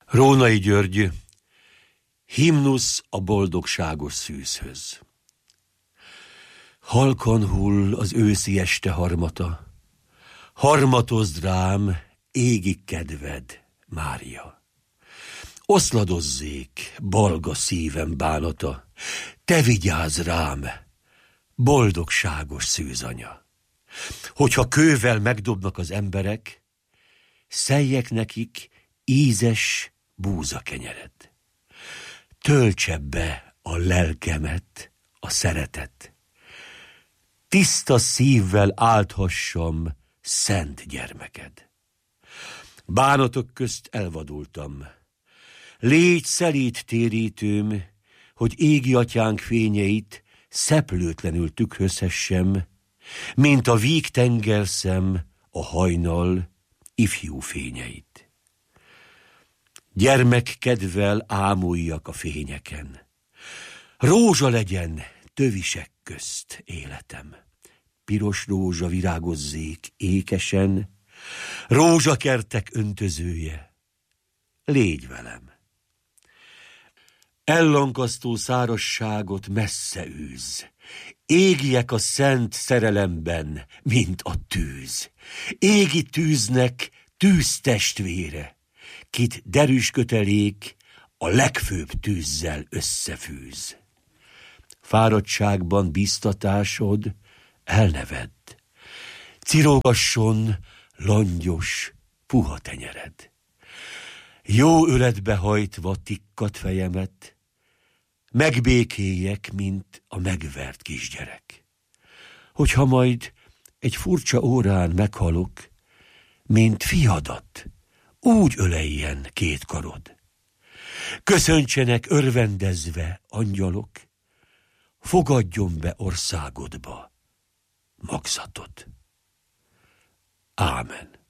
Rónai György, himnusz a boldogságos szűzhöz. Halkan hull az őszi este harmata, harmatozd rám égi kedved, Mária. Oszladozzék balga szívem bánata, te vigyázz rám, boldogságos szűzanya. Hogyha kővel megdobnak az emberek, szeljek nekik ízes búzakenyered. Töltse be a lelkemet a szeretet, tiszta szívvel álthassam szent gyermeked. Bánatok közt elvadultam, légy szelíd térítőm, hogy égi atyánk fényeit szeplőtlenül tükrözhessem, mint a víg tengerszem a hajnal ifjú fényeit. Gyermekkedvel ámuljak a fényeken, rózsa legyen tövisek közt életem. Piros rózsa virágozzék ékesen, rózsakertek öntözője, légy velem. Ellankasztó szárazságot messze űz, égjek a szent szerelemben, mint a tűz. Égi tűznek tűztestvére, kit derűs kötelék a legfőbb tűzzel összefűz. Fáradtságban biztatásod elnevedd, cirogasson langyos, puha tenyered. Jó öletbe hajtva tikkat fejemet, megbékéljek, mint a megvert kisgyerek. Hogyha majd egy furcsa órán meghalok, mint fiadat, úgy öleljen két karod. Köszöntsenek örvendezve angyalok, fogadjon be országodba magzatot. Ámen.